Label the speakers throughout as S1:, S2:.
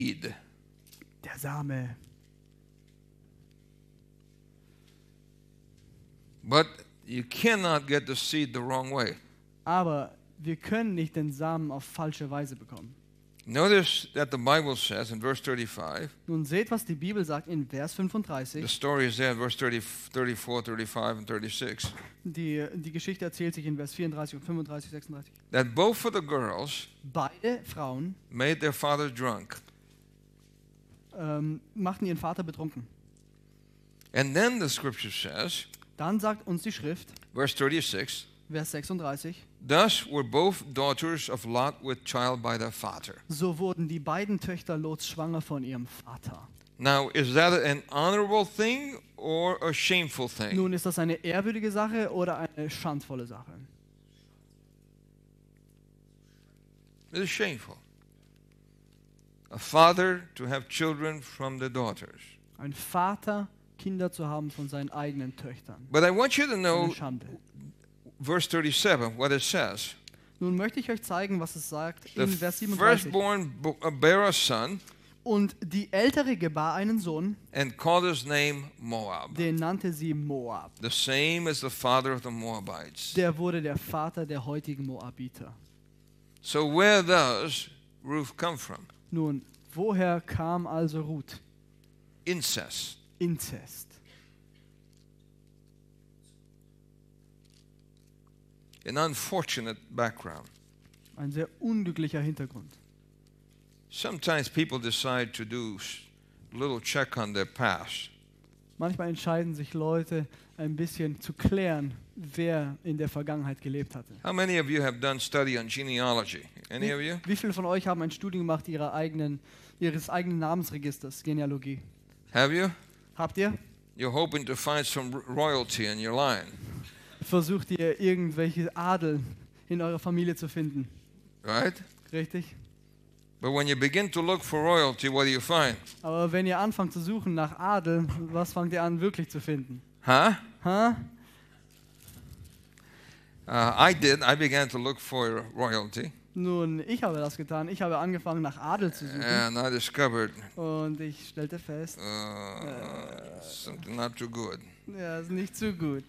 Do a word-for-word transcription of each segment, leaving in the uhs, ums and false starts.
S1: Der Same.
S2: But you cannot get the seed the wrong way.
S1: Aber wir können nicht den Samen auf falsche Weise bekommen.
S2: Notice that the Bible says in verse thirty-five,
S1: Nun seht, was die Bibel sagt in Vers
S2: the
S1: fünfunddreißig.
S2: story is there in verse thirty, thirty-four, thirty-five, and thirty-six,
S1: Die, die Geschichte erzählt sich in Vers vierunddreißig und fünfunddreißig, sechsunddreißig.
S2: that both of the girls
S1: Beide Frauen
S2: made their father drunk.
S1: ähm, machten ihren Vater betrunken.
S2: And then the scripture says,
S1: Dann sagt uns die Schrift,
S2: verse thirty-six,
S1: Vers sechsunddreißig,
S2: thus were both daughters of Lot with child by their father.
S1: so wurden die beiden Töchter Lots schwanger von ihrem Vater.
S2: Now, is that an honorable thing or a shameful thing?
S1: Nun, ist das eine ehrwürdige Sache oder eine schandvolle Sache?
S2: It is shameful. A father to have children from the daughters.
S1: Ein Vater, Kinder zu haben von seinen eigenen Töchtern.
S2: But I want you to
S1: Eine
S2: know
S1: Schande.
S2: verse thirty-seven, what it says.
S1: Nun möchte ich euch zeigen, was es sagt
S2: The
S1: in Vers siebenunddreißig.
S2: firstborn bo- uh, bare a son
S1: Und die Ältere gebar einen Sohn,
S2: and called his name Moab.
S1: den nannte sie Moab.
S2: The same as the father of the Moabites.
S1: Der wurde der Vater der heutigen Moabiter.
S2: So where does Ruth come from?
S1: Nun, woher kam also Ruth?
S2: Incest.
S1: Inzest.
S2: An unfortunate background.
S1: Ein sehr unglücklicher Hintergrund.
S2: Sometimes people decide to do a little check on their past.
S1: Manchmal entscheiden sich Leute, ein bisschen zu klären, wer in der Vergangenheit gelebt hatte.
S2: How many of you have done study on genealogy? Any of you?
S1: Wie, wie viele von euch haben ein Studium gemacht ihrer eigenen, ihres eigenen Namensregisters, Genealogie?
S2: Have you?
S1: Habt ihr?
S2: You're hoping to find some royalty in your line,
S1: Versucht ihr irgendwelche Adel in eurer Familie zu finden?
S2: right?
S1: Richtig?
S2: But when you begin to look for royalty, what do you find?
S1: Aber wenn ihr anfangt zu suchen nach Adel, was fangt ihr an wirklich zu finden?
S2: Huh?
S1: Ha?
S2: Uh, I did. I began to look for royalty,
S1: Nun, ich habe das getan. Ich habe angefangen nach Adel zu suchen
S2: and I discovered
S1: und ich stellte fest,
S2: uh, something not too good.
S1: ja, ist nicht so gut.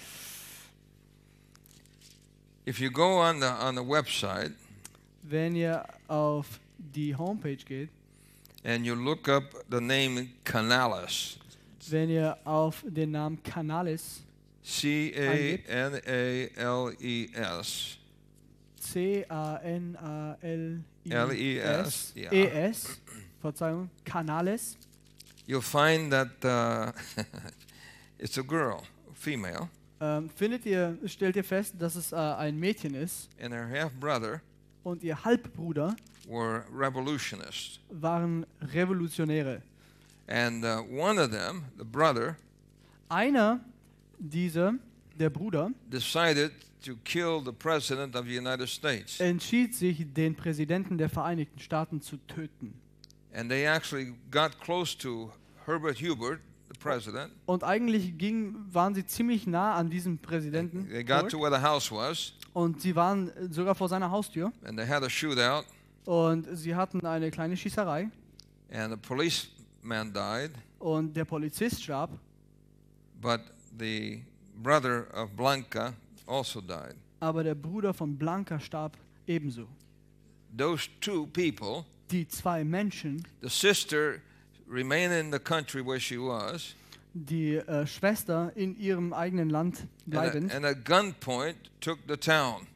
S2: If you go on the on the website
S1: Wenn ihr auf die Homepage geht,
S2: and you look up the name Canales,
S1: wenn ihr auf den Namen Canales,
S2: C A N A L E S,
S1: C A N A L
S2: L
S1: I
S2: E S,
S1: S,
S2: ja.
S1: E S, Verzeihung, Canales,
S2: you'll find that uh, it's a girl, female,
S1: ähm, findet ihr, stellt ihr fest, dass es äh, ein Mädchen ist
S2: and her half brother
S1: und ihr Halbbruder
S2: were revolutionists.
S1: waren Revolutionäre.
S2: And uh, one of them, the brother,
S1: Einer dieser, der Bruder,
S2: decided to kill the president of the United States.
S1: entschied sich, den Präsidenten der Vereinigten Staaten zu töten.
S2: And they actually got close to Herbert Hoover, the president.
S1: Und eigentlich ging, waren sie ziemlich nah an diesem Präsidenten.
S2: They got
S1: Ford.
S2: to where the house was,
S1: Und sie waren sogar vor seiner Haustür.
S2: and they had a shootout,
S1: Und sie hatten eine kleine Schießerei.
S2: and a policeman died,
S1: Und der Polizist starb.
S2: but the brother of Blanca also died.
S1: Aber der Bruder von Blanca starb ebenso.
S2: Those two people,
S1: Die zwei Menschen,
S2: the sister remained in the country where she was,
S1: die äh, Schwester in ihrem eigenen Land
S2: and
S1: bleibend,
S2: at, and at gunpoint took the town.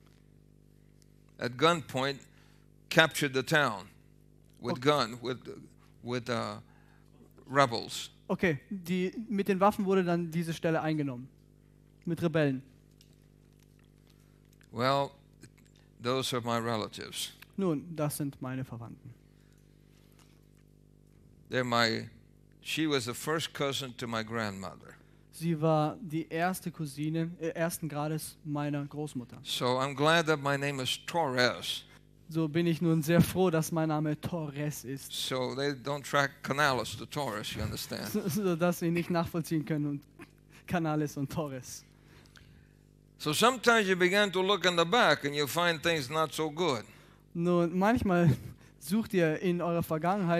S2: At gunpoint, captured the town with
S1: Okay.
S2: gun, with with uh, rebels.
S1: okay, die, mit den Waffen wurde dann diese Stelle eingenommen. Mit Rebellen.
S2: Well, those are my relatives.
S1: Nun, das sind meine Verwandten.
S2: They're my. She was the first cousin to my grandmother.
S1: Sie war die erste Cousine, äh, ersten Grades meiner Großmutter.
S2: So I'm glad that my name is Torres.
S1: So bin ich nun sehr froh, dass mein Name Torres ist.
S2: So they don't track Canales to Torres, you understand?
S1: So, so dass sie nicht nachvollziehen können und Canales und Torres.
S2: So sometimes you begin to look in the back and you find things not so good.
S1: Nun, manchmal sucht ihr in eurer Vergangenheit